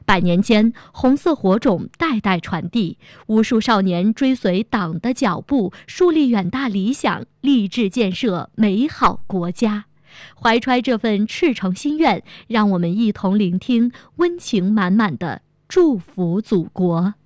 100年间，红色火种代代传递，无数少年追随党的脚步，树立远大理想，立志建设美好国家。怀揣这份赤诚心愿，让我们一同聆听温情满满的祝福祖国。